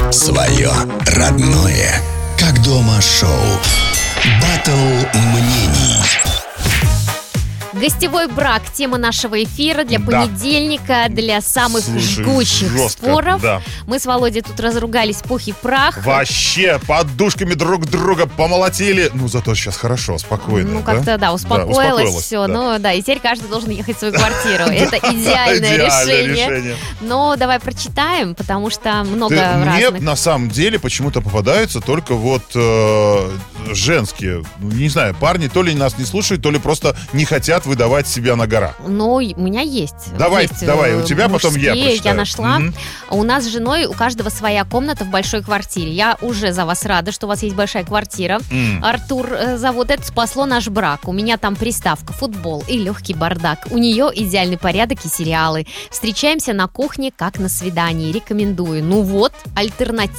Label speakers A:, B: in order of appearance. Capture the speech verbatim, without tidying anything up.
A: Свое родное, как дома шоу. Баттл мнений.
B: Гостевой брак – тема нашего эфира для
C: Да.
B: понедельника, для самых
C: Слушай,
B: жгучих
C: жестко,
B: споров.
C: да.
B: Мы с Володей тут разругались в пух и прах.
C: Вообще, подушками друг друга помолотили. Ну, зато сейчас хорошо, спокойно.
B: Ну,
C: да?
B: как-то, да,
C: Да,
B: успокоилось все.
C: да.
B: Ну, да, и теперь каждый должен ехать в свою квартиру. Это идеальное решение. Но давай прочитаем, потому что много
C: Ты- Мне
B: разных.
C: на самом деле почему-то попадаются только вот э, женские. Ну, не знаю, парни то ли нас не слушают, то ли просто не хотят выдавать себя на гора.
B: Ну, у меня есть.
C: Давай,
B: Есть,
C: давай,
B: э,
C: у тебя потом я
B: мужские,
C: прочитаю.
B: Я нашла.
C: Мгм.
B: У нас с женой у каждого своя комната в большой квартире. Я уже за вас рада, что у вас есть большая квартира.
C: М.
B: Артур э, зовут. Это спасло наш брак. У меня там приставка, футбол и легкий бардак. У нее идеальный порядок и сериалы. Встречаемся на кухне, как на свидании. Рекомендую. Ну вот, альтернатива.